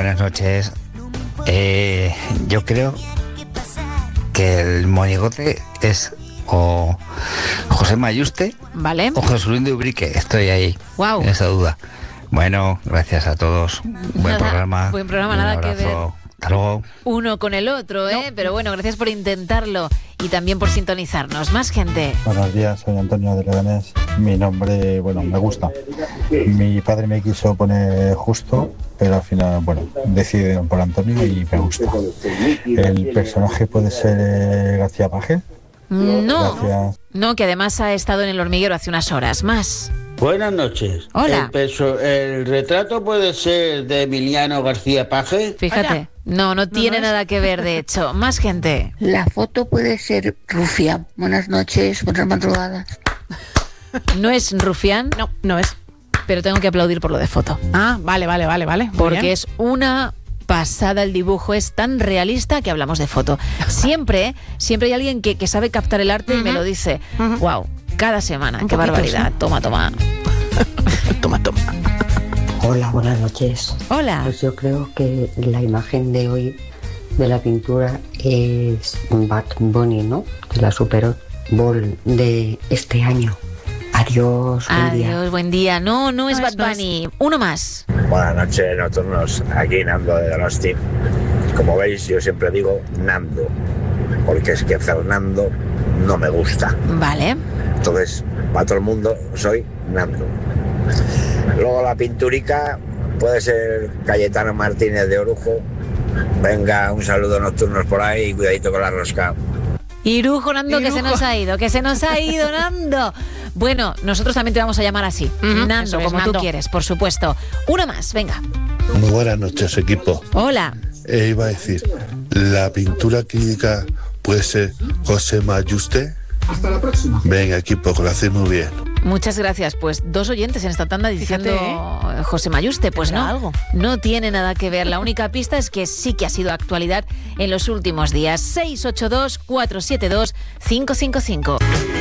buenas noches. Yo creo que el monigote es o José Mayuste, ¿vale?, o Jesús de Ubrique. Estoy ahí, wow, en esa duda. Bueno, gracias a todos. Buen programa. Buen programa, nada que ver Hasta luego. uno con el otro, ¿eh? No. Pero bueno, gracias por intentarlo y también por sintonizarnos. Más gente. Buenos días, soy Antonio de Leganés. Mi nombre, me gusta. Mi padre me quiso poner Justo, pero al final, decidieron por Antonio y me gusta. ¿El personaje puede ser García Paje? No, Gracias. No, que además ha estado en El Hormiguero hace unas horas. Más. Buenas noches. Hola. ¿El retrato puede ser de Emiliano García Paje? Fíjate, no tiene nada que ver, de hecho. Más gente. La foto puede ser Rufián. Buenas noches, buenas madrugadas. ¿No es Rufián? No es. Pero tengo que aplaudir por lo de foto. Ah, vale. Porque es una pasada el dibujo, es tan realista que hablamos de foto. Siempre hay alguien que sabe captar el arte y me lo dice. Wow, cada semana, qué barbaridad. Toma. Toma. Hola, buenas noches. Hola. Pues yo creo que la imagen de hoy de la pintura es Bad Bunny, ¿no? De la Super Bowl de este año. Adiós, buen día. No es Bad Bunny. Uno más. Buenas noches, nocturnos. Aquí Nando de Donosti. Como veis, yo siempre digo Nando, porque es que Fernando no me gusta. Vale. Entonces, para todo el mundo, soy Nando. Luego la pinturica puede ser Cayetano Martínez de Orujo. Venga, un saludo nocturnos por ahí y cuidadito con la rosca. Irujo, Nando, que se nos ha ido, Nando. Bueno, nosotros también te vamos a llamar así. Nando, como Nando. tú quieres, por supuesto. Uno más, venga. Muy buenas noches, equipo. Hola. Iba a decir, la pintura clínica puede ser José Mayuste. Hasta la próxima. Venga, equipo, que lo hacéis muy bien. Muchas gracias. Pues 2 oyentes en esta tanda diciendo José Mayuste. Pues no tiene nada que ver. La única pista es que sí que ha sido actualidad en los últimos días. 682-472-555.